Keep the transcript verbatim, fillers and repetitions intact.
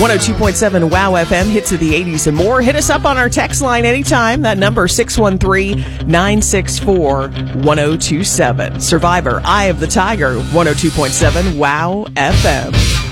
one oh two point seven WOW F M, hits of the eighties and more. Hit us up on our text line anytime. That number, six one three, nine six four, one oh two seven. Survivor, Eye of the Tiger, one oh two point seven WOW F M.